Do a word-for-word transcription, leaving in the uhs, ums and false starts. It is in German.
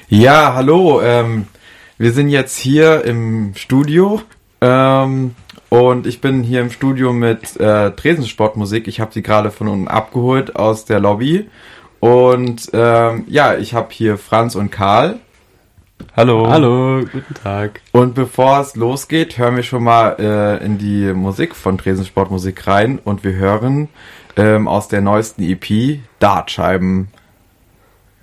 Ja, hallo. Ähm, wir sind jetzt hier im Studio ähm, und ich bin hier im Studio mit äh, Tresensportmusik. Ich habe sie gerade von unten abgeholt aus der Lobby und ähm, ja, ich habe hier Franz und Karl. Hallo. Hallo, guten Tag. Und bevor es losgeht, hören wir schon mal äh, in die Musik von Tresensportmusik rein und wir hören ähm, aus der neuesten E P Dartscheiben.